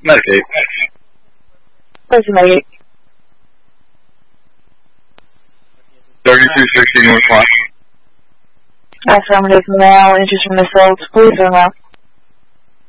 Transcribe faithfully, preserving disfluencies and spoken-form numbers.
Medicaid. Where's the Medicaid? thirty-two sixty North Line. Affirmative, male, interest from missiles, police or no?